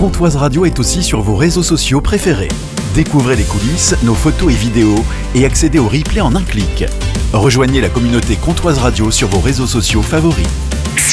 Comptoise Radio est aussi sur vos réseaux sociaux préférés. Découvrez les coulisses, nos photos et vidéos et accédez au replay en un clic. Rejoignez la communauté Comptoise Radio sur vos réseaux sociaux favoris.